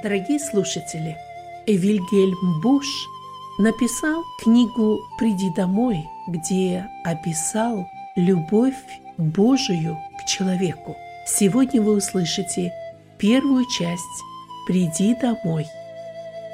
Дорогие слушатели, Вильгельм Буш написал книгу «Приди домой», где описал любовь Божию к человеку. Сегодня вы услышите первую часть «Приди домой».